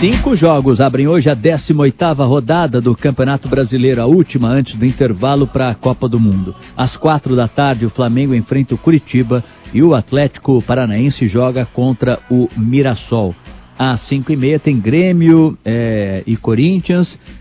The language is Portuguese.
5 jogos abrem hoje a 18ª rodada do Campeonato Brasileiro, a última antes do intervalo para a Copa do Mundo. Às 4 da tarde, o Flamengo enfrenta o Curitiba e o Atlético Paranaense joga contra o Mirassol. Às 5:30 tem Grêmio e Corinthians